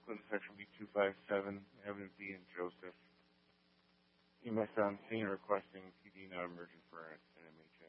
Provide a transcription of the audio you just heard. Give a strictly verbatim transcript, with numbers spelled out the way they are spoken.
Clinton Section B two five seven, Avenue B in Joseph. You, my son, senior requesting P D now emerging for an M H